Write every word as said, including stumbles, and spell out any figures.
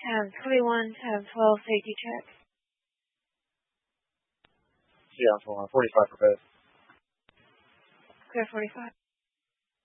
Tab twenty-one, tab twelve, safety check. Yeah, forty-five for both. Clear forty-five.